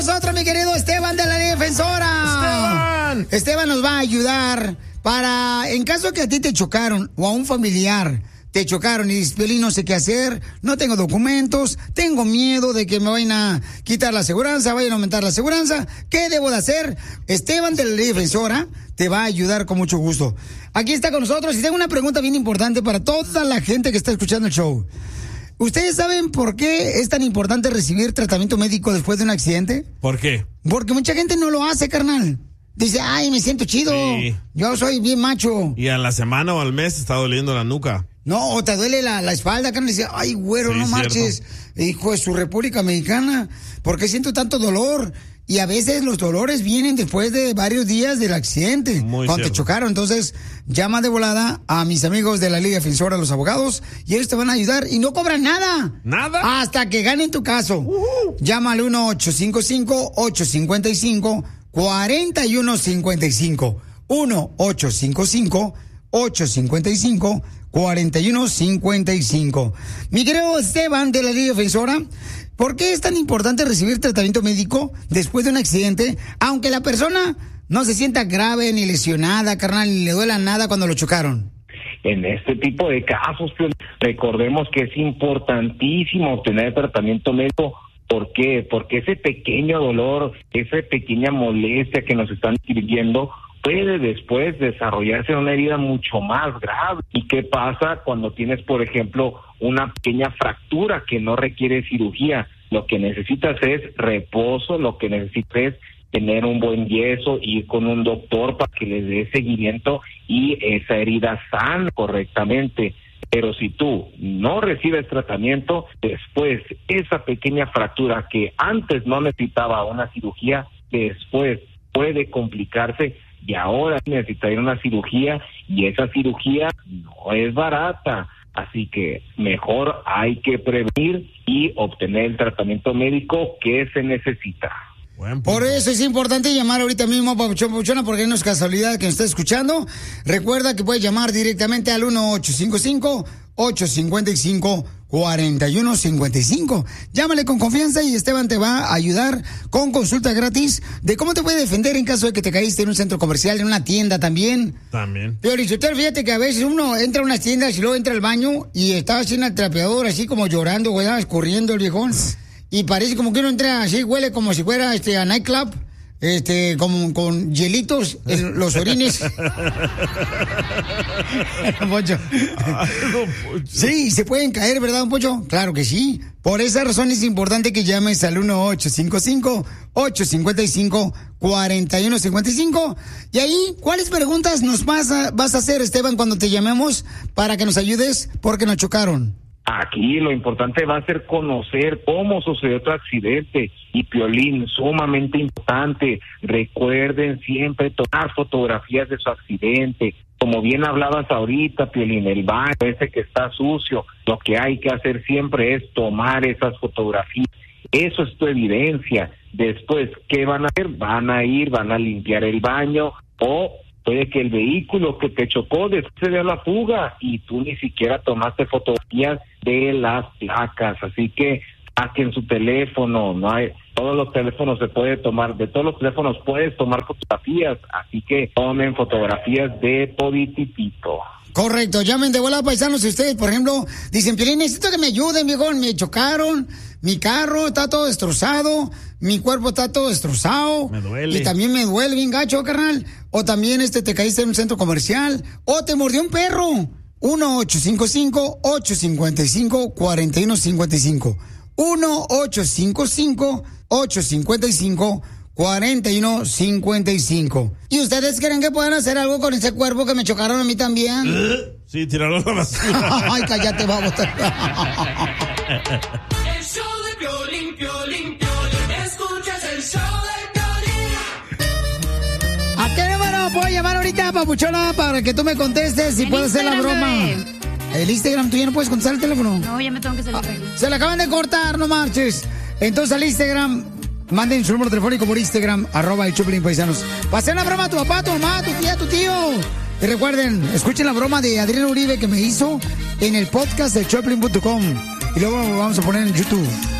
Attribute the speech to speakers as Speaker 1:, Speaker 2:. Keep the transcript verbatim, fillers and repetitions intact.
Speaker 1: Nosotros, mi querido Esteban de la Liga Defensora.
Speaker 2: Esteban.
Speaker 1: Esteban nos va a ayudar para, en caso de que a ti te chocaron o a un familiar te chocaron y dices, Piolín, no sé qué hacer, no tengo documentos, tengo miedo de que me vayan a quitar la aseguranza, vayan a aumentar la aseguranza, ¿qué debo de hacer? Esteban de la Liga Defensora te va a ayudar con mucho gusto. Aquí está con nosotros y tengo una pregunta bien importante para toda la gente que está escuchando el show. ¿Ustedes saben por qué es tan importante recibir tratamiento médico después de un accidente?
Speaker 2: ¿Por qué?
Speaker 1: Porque mucha gente no lo hace, carnal. Dice, ay, me siento chido,
Speaker 2: sí.
Speaker 1: Yo soy bien macho.
Speaker 2: Y a la semana o al mes está doliendo la nuca.
Speaker 1: No, o te duele la, la espalda, carnal, y dice, ay, güero,
Speaker 2: Sí,
Speaker 1: no marches,
Speaker 2: cierto.
Speaker 1: hijo de su República Mexicana, ¿por qué siento tanto dolor? Y a veces los dolores vienen después de varios días del accidente,
Speaker 2: Muy
Speaker 1: cuando
Speaker 2: cierto.
Speaker 1: te chocaron. Entonces, llama de volada a mis amigos de la Liga Defensora, los abogados, y ellos te van a ayudar y no cobran nada.
Speaker 2: ¿Nada?
Speaker 1: Hasta que ganen tu caso. Uh-huh. Llama al uno ocho cinco cinco, ocho cinco cinco, cuatro uno cinco cinco. uno ocho cinco cinco, ocho cinco cinco, cuatro uno cinco cinco. Mi querido Esteban de la Liga Defensora, ¿por qué es tan importante recibir tratamiento médico después de un accidente, aunque la persona no se sienta grave ni lesionada, carnal, ni le duela nada cuando lo chocaron?
Speaker 3: En este tipo de casos, recordemos que es importantísimo obtener tratamiento médico. ¿Por qué? Porque ese pequeño dolor, esa pequeña molestia que nos están escribiendo puede después desarrollarse en una herida mucho más grave. ¿Y qué pasa cuando tienes, por ejemplo, una pequeña fractura que no requiere cirugía? Lo que necesitas es reposo, lo que necesitas es tener un buen yeso, ir con un doctor para que les dé seguimiento y esa herida sana correctamente. Pero si tú no recibes tratamiento, después esa pequeña fractura que antes no necesitaba una cirugía, después puede complicarse y ahora necesita ir a una cirugía y esa cirugía no es barata. Así que mejor hay que prevenir y obtener el tratamiento médico que se necesita.
Speaker 1: Por eso es importante llamar ahorita mismo, Papuchón, Papuchona, porque no es casualidad que nos esté escuchando. Recuerda que puedes llamar directamente al uno ocho cinco cinco, ocho cinco cinco, cuatro uno cinco cinco. Llámale con confianza y Esteban te va a ayudar con consulta gratis de cómo te puede defender en caso de que te caíste en un centro comercial, en una tienda también.
Speaker 2: También.
Speaker 1: Pero Lizotel, fíjate que a veces uno entra a unas tiendas y luego entra al baño y está así en el trapeador, así como llorando, güey, escurriendo el viejón. Y parece como que uno entra así, huele como si fuera este a nightclub, este, como con hielitos en los orines. Poncho. Sí, se pueden caer, ¿verdad, don Poncho? Claro que sí. Por esa razón es importante que llames al uno ocho cinco cinco, ocho cinco cinco, cuatro uno cinco cinco. Y ahí, ¿cuáles preguntas nos vas a, vas a hacer, Esteban, cuando te llamemos para que nos ayudes porque nos chocaron?
Speaker 3: Aquí lo importante va a ser conocer cómo sucedió tu accidente y, Piolín, sumamente importante, recuerden siempre tomar fotografías de su accidente. Como bien hablabas ahorita, Piolín, el baño ese que está sucio, lo que hay que hacer siempre es tomar esas fotografías. Eso es tu evidencia. Después, ¿qué van a hacer? Van a ir, van a limpiar el baño o puede que el vehículo que te chocó después se dé la fuga y tú ni siquiera tomaste fotografías de las placas. Así que saquen su teléfono, no hay, todos los teléfonos se puede tomar, de todos los teléfonos puedes tomar fotografías, así que tomen fotografías de todititito.
Speaker 1: Correcto, llamen de volada, paisanos, si ustedes, por ejemplo, dicen, Piolín, necesito que me ayuden, viejo, me chocaron, mi carro está todo destrozado, mi cuerpo está todo destrozado.
Speaker 2: Me duele.
Speaker 1: Y también me duele bien gacho, carnal. O también este te caíste en un centro comercial, o te mordió un perro. uno ocho cinco cinco, ocho cinco cinco, cuatro uno cinco cinco. uno ocho cinco cinco, ocho cinco cinco, cuatro uno cinco cinco. ¿Y ustedes creen que pueden hacer algo con ese cuerpo que me chocaron a mí también?
Speaker 2: Sí, tirarlo a la basura.
Speaker 1: Ay, cállate, vamos.
Speaker 4: El show de Piolín, Piolín, Piolín. Escuchas el show de Piolín.
Speaker 1: ¿A qué número puedo llamar ahorita, papuchona, para que tú me contestes y puedo hacer la broma?
Speaker 5: Bebé.
Speaker 1: El Instagram, ¿tú ya no puedes contestar el teléfono?
Speaker 5: No, ya me tengo que salir de aquí.
Speaker 1: Se le acaban de cortar, no marches. Entonces al Instagram, manden su número telefónico por Instagram, arroba el Choplin Paisanos. Va a hacer la broma a tu papá, a tu mamá, a tu tía, a tu tío. Y recuerden, escuchen la broma de Adrián Uribe que me hizo en el podcast de Choplin punto com. Y luego lo vamos a poner en YouTube.